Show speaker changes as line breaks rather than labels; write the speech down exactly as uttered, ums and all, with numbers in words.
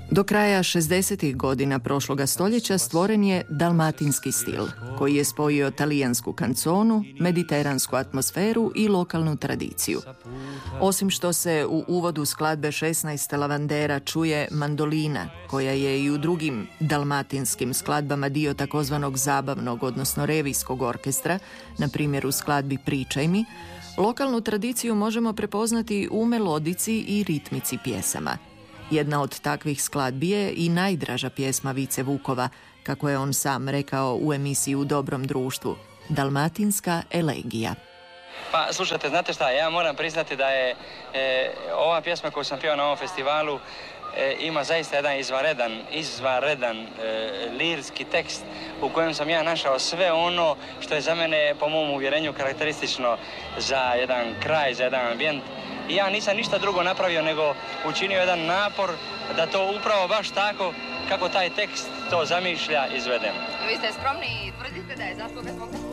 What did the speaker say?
Do kraja šezdesetih godina prošloga stoljeća stvoren je dalmatinski stil, koji je spojio talijansku kanconu, mediteransku atmosferu i lokalnu tradiciju. Osim što se u uvodu skladbe šesnaest lavandera čuje mandolina, koja je i u drugim dalmatinskim skladbama dio takozvanog zabavnog, odnosno revijskog orkestra, na primjer u skladbi Pričaj mi, lokalnu tradiciju možemo prepoznati u melodici i ritmici pjesama. Jedna od takvih skladbi je i najdraža pjesma Vice Vukova, kako je on sam rekao u emisiji U dobrom društvu, Dalmatinska elegija.
Pa slušajte, znate šta, ja moram priznati da je e, ova pjesma koju sam pio na ovom festivalu e, ima zaista jedan izvanredan, izvanredan e, lirski tekst u kojem sam ja našao sve ono što je za mene, po mom uvjerenju, karakteristično za jedan kraj, za jedan ambijent. I ja nisam ništa drugo napravio nego učinio jedan napor da to upravo baš tako kako taj tekst to zamišlja izvedem.
Vi ste skromni i tvrdite da je zasluga svog